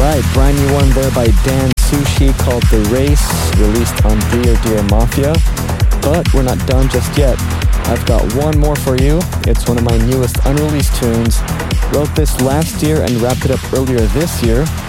Right, brand new one there by Dan Sushi called The Race, released on Dear Dear Mafia. But we're not done just yet. I've got one more for you. It's one of my newest unreleased tunes. Wrote this last year and wrapped it up earlier this year.